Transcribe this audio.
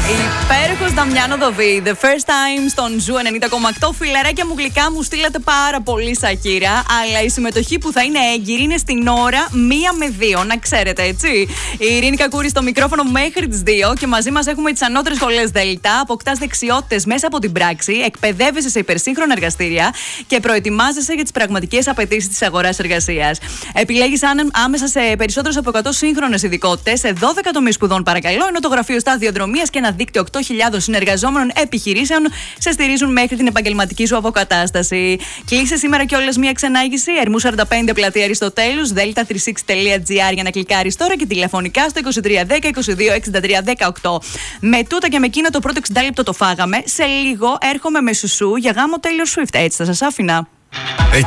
Υπέροχος Δαμιάνο Δοβί, The First Time στον Ζου 90,8. Φιλαράκια μου γλυκά, μου στείλατε πάρα πολύ Σακύρα, αλλά η συμμετοχή που θα είναι έγκυρη είναι στην ώρα 1 με 2, να ξέρετε, έτσι. Η Ειρήνη Κακούρη στο μικρόφωνο μέχρι τις 2 και μαζί μας έχουμε τις ανώτερες σχολές Δέλτα. Αποκτάς δεξιότητες μέσα από την πράξη, εκπαιδεύεσαι σε υπερσύγχρονα εργαστήρια και προετοιμάζεσαι για τις πραγματικές απαιτήσεις της αγοράς εργασίας. Επιλέγεις άμεσα σε περισσότερες από 100 σύγχρονες ειδικότητες, σε 12 τομείς σπουδών, παρακαλώ, ενώ το γραφείο σταδιοδρομίας και ένα δίκτυο 8.000 συνεργαζόμενων επιχειρήσεων σε στηρίζουν μέχρι την επαγγελματική σου αποκατάσταση. Κλείσε σήμερα κιόλας μια ξενάγηση. Ερμού 45 πλατεία Αριστοτέλους, delta36.gr για να κλικάρεις τώρα και τηλεφωνικά στο 2310 22 63 18. Με τούτα και με εκείνα το πρώτο 60 λεπτό το φάγαμε. Σε λίγο έρχομαι με σουσού για γάμο Taylor Swift. Έτσι θα σας άφηνα.